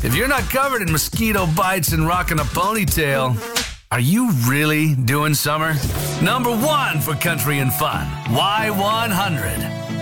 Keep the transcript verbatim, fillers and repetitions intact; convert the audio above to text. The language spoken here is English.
If you're not covered in mosquito bites and rocking a ponytail, are you really doing summer? Number one for country and fun, Y one hundred.